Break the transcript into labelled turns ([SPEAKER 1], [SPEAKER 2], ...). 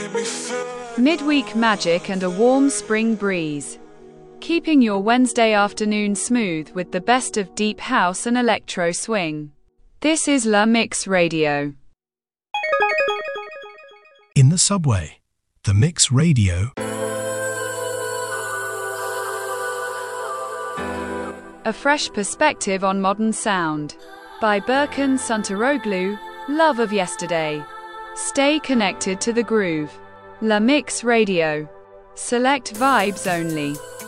[SPEAKER 1] Midweek magic and a warm spring breeze. Keeping your Wednesday afternoon smooth with the best of deep house and electro swing. This is La Mix Radio.
[SPEAKER 2] In the subway, The Mix Radio.
[SPEAKER 1] A fresh perspective on modern sound. By Berkan Suntaroglu, Love of Yesterday. Stay connected to the groove. La Mix Radio. Select vibes only.